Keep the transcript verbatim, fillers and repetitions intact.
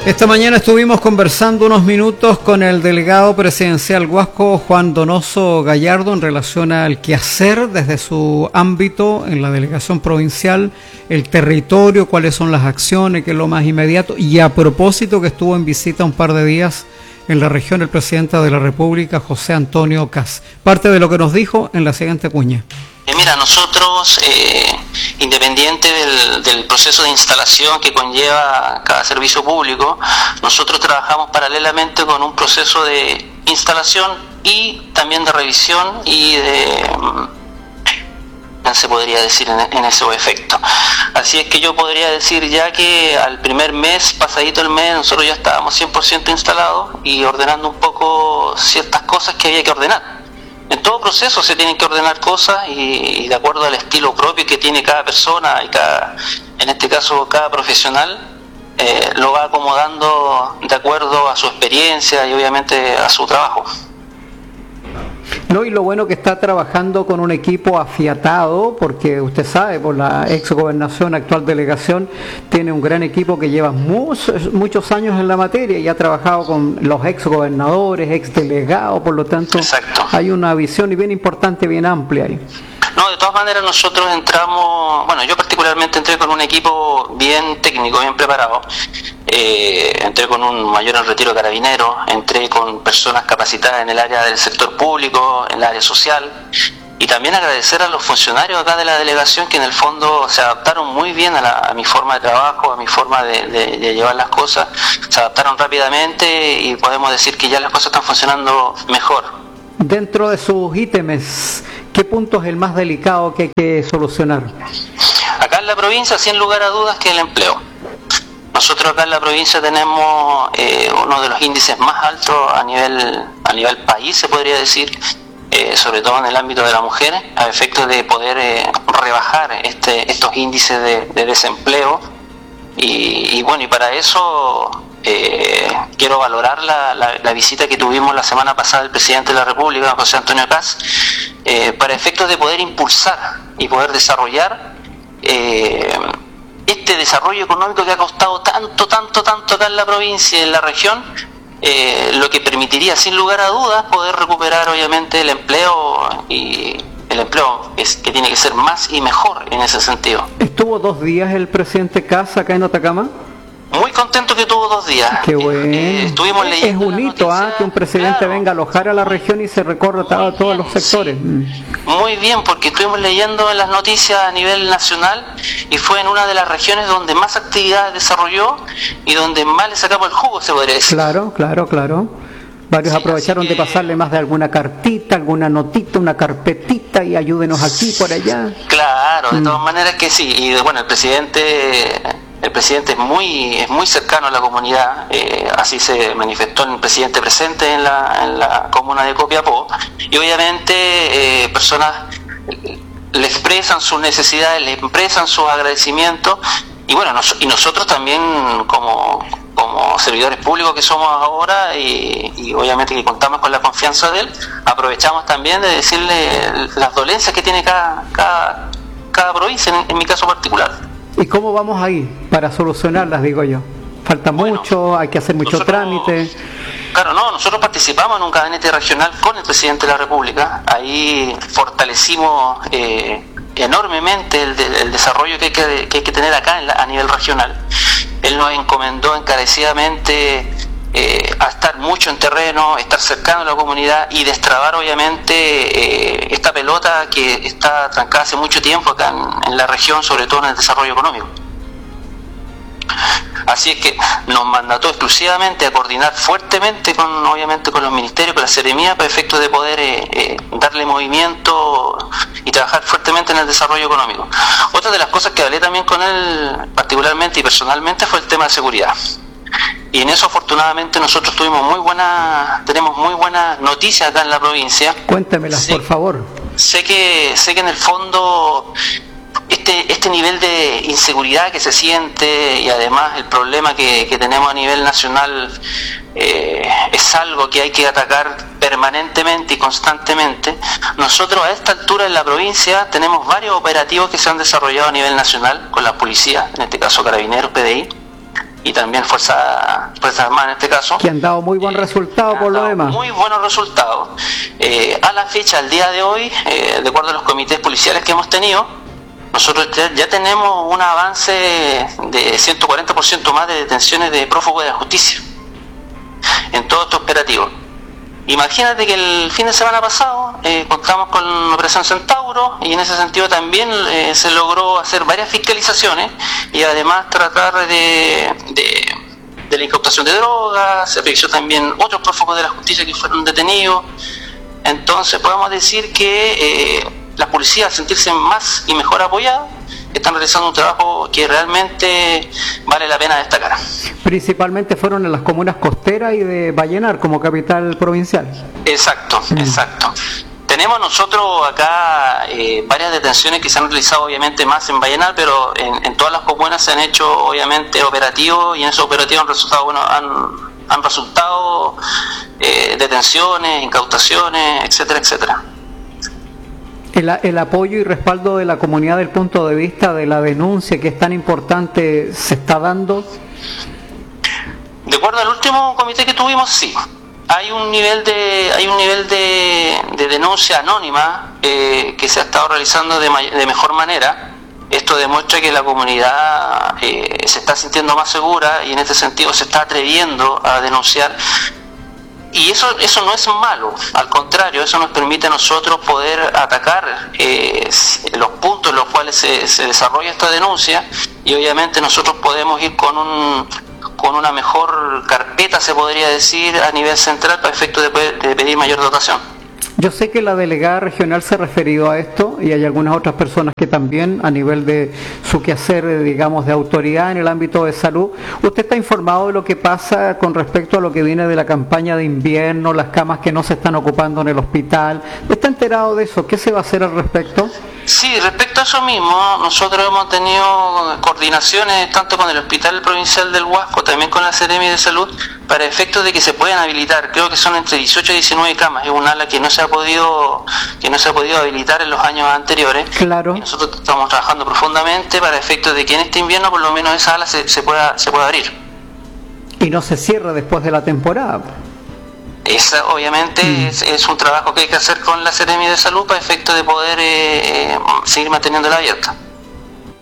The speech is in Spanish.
Esta mañana estuvimos conversando unos minutos con el delegado presidencial Huasco, Juan Donoso Gallardo, en relación al quehacer desde su ámbito en la delegación provincial, el territorio, cuáles son las acciones, qué es lo más inmediato, y a propósito que estuvo en visita un par de días en la región el presidente de la República, José Antonio Kast. Parte de lo que nos dijo en la siguiente cuña. Eh, mira, nosotros, eh, independiente del, del proceso de instalación que conlleva cada servicio público, nosotros trabajamos paralelamente con un proceso de instalación y también de revisión y de, se podría decir en, en esos efectos. Así es que yo podría decir ya que al primer mes, pasadito el mes, nosotros ya estábamos cien por ciento instalados y ordenando un poco ciertas cosas que había que ordenar. En todo proceso se tienen que ordenar cosas y, y de acuerdo al estilo propio que tiene cada persona y cada, en este caso cada profesional, eh, lo va acomodando de acuerdo a su experiencia y obviamente a su trabajo. No, y lo bueno que está trabajando con un equipo afiatado, porque usted sabe, por la ex gobernación, actual delegación, tiene un gran equipo que lleva muchos, muchos años en la materia y ha trabajado con los ex gobernadores, ex delegados, por lo tanto, exacto, hay una visión y bien importante, bien amplia ahí. No, de todas maneras nosotros entramos, bueno, yo particularmente entré con un equipo bien técnico, bien preparado. Eh, entré con un mayor en retiro de carabineros, entré con personas capacitadas en el área del sector público, en el área social, y también agradecer a los funcionarios acá de la delegación que en el fondo se adaptaron muy bien a, la, a mi forma de trabajo, a mi forma de, de, de llevar las cosas, se adaptaron rápidamente y podemos decir que ya las cosas están funcionando mejor. Dentro de sus ítems, ¿qué punto es el más delicado que hay que solucionar? Acá en la provincia, sin lugar a dudas, que el empleo. Nosotros acá en la provincia tenemos eh, uno de los índices más altos a nivel a nivel país, se podría decir, eh, sobre todo en el ámbito de las mujeres, a efectos de poder eh, rebajar este, estos índices de, de desempleo. Y, y bueno, y para eso eh, quiero valorar la, la, la visita que tuvimos la semana pasada del presidente de la República, José Antonio Kast, eh, para efectos de poder impulsar y poder desarrollar eh, este desarrollo económico que ha costado tanto, tanto, tanto acá en la provincia y en la región, eh, lo que permitiría sin lugar a dudas poder recuperar obviamente el empleo, y el empleo es que tiene que ser más y mejor en ese sentido. ¿Estuvo dos días el presidente Kast acá en Atacama? Muy contento que tuvo dos días. Qué bueno. Eh, estuvimos leyendo. Es un hito, ¿ah? Que un presidente claro, venga a alojar a la región y se recorra a todos los sectores. Sí. Muy bien, porque estuvimos leyendo en las noticias a nivel nacional y fue en una de las regiones donde más actividad desarrolló y donde más le sacamos el jugo, se podría decir. Claro, claro, claro. Varios sí, aprovecharon que... de pasarle más de alguna cartita, alguna notita, una carpetita y ayúdenos aquí, por allá. Claro, de mm. todas maneras que sí. Y bueno, el presidente... El presidente es muy es muy cercano a la comunidad, eh, así se manifestó el presidente presente en la, en la comuna de Copiapó, y obviamente eh, personas le expresan sus necesidades, le expresan sus agradecimientos, y bueno, nos, y nosotros también como, como servidores públicos que somos ahora, y, y obviamente que contamos con la confianza de él, aprovechamos también de decirle las dolencias que tiene cada, cada, cada provincia, en, en mi caso particular. ¿Y cómo vamos ahí para solucionarlas, digo yo? Falta bueno, mucho, hay que hacer mucho nosotros, trámite. Claro, no, nosotros participamos en un gabinete regional con el presidente de la República. Ahí fortalecimos eh, enormemente el, de, el desarrollo que hay que, que hay que tener acá en la, a nivel regional. Él nos encomendó encarecidamente eh, a estar mucho en terreno, estar cercano a la comunidad y destrabar obviamente eh, esta pelota que está trancada hace mucho tiempo acá en, en la región, sobre todo en el desarrollo económico. Así es que nos mandató exclusivamente a coordinar fuertemente con, obviamente, con los ministerios, con la Seremía, para efectos de poder eh, eh, darle movimiento y trabajar fuertemente en el desarrollo económico. Otra de las cosas que hablé también con él particularmente y personalmente fue el tema de seguridad. Y en eso afortunadamente nosotros tuvimos muy buenas, tenemos muy buenas noticias acá en la provincia. Cuéntamelas, sé, por favor. Sé que, sé que en el fondo este, este nivel de inseguridad que se siente y además el problema que, que tenemos a nivel nacional eh, es algo que hay que atacar permanentemente y constantemente. Nosotros a esta altura en la provincia tenemos varios operativos que se han desarrollado a nivel nacional con la policía, en este caso Carabineros, P D I, y también Fuerza Fuerzas Armadas en este caso. Que han dado muy buen resultado eh, por lo demás. Muy buenos resultados. Eh, a la fecha, al día de hoy, eh, de acuerdo a los comités policiales que hemos tenido, nosotros ya tenemos un avance de ciento cuarenta por ciento más de detenciones de prófugos de la justicia en todo este operativo. Imagínate que el fin de semana pasado eh, contamos con la Operación Centauro y en ese sentido también eh, se logró hacer varias fiscalizaciones y además tratar de, de, de la incautación de drogas, se revisó también otros prófugos de la justicia que fueron detenidos. Entonces podemos decir que eh, la policía, al sentirse más y mejor apoyada, están realizando un trabajo que realmente vale la pena destacar. Principalmente fueron en las comunas costeras y de Vallenar como capital provincial. Exacto, mm. exacto. Tenemos nosotros acá eh, varias detenciones que se han realizado obviamente más en Vallenar, pero en, en todas las comunas se han hecho obviamente operativos y en esos operativos han resultado, bueno, han, han resultado eh, detenciones, incautaciones, etcétera, etcétera. El, el apoyo y respaldo de la comunidad del punto de vista de la denuncia que es tan importante se está dando. De acuerdo al último comité que tuvimos, sí. Hay un nivel de hay un nivel de, de denuncia anónima eh, que se ha estado realizando de, may- de mejor manera. Esto demuestra que la comunidad eh, se está sintiendo más segura y en este sentido se está atreviendo a denunciar. Y eso eso no es malo, al contrario, eso nos permite a nosotros poder atacar eh, los puntos en los cuales se, se desarrolla esta denuncia y obviamente nosotros podemos ir con un con una mejor carpeta, se podría decir, a nivel central para efecto de, de pedir mayor dotación. Yo sé que la delegada regional se ha referido a esto y hay algunas otras personas que también a nivel de su quehacer, digamos, de autoridad en el ámbito de salud. ¿Usted está informado de lo que pasa con respecto a lo que viene de la campaña de invierno, las camas que no se están ocupando en el hospital? ¿Está enterado de eso? ¿Qué se va a hacer al respecto? Sí, respecto a eso mismo, nosotros hemos tenido coordinaciones tanto con el Hospital Provincial del Huasco, también con la Seremi de Salud, para efectos de que se puedan habilitar, creo que son entre dieciocho y diecinueve camas, es un ala que no se ha podido que no se ha podido habilitar en los años anteriores. Claro. Y nosotros estamos trabajando profundamente para efectos de que en este invierno por lo menos esa ala se, se pueda se pueda abrir. Y no se cierre después de la temporada. Esa obviamente mm. es, es un trabajo que hay que hacer con la Seremi de Salud para efecto de poder eh, seguir manteniéndola abierta.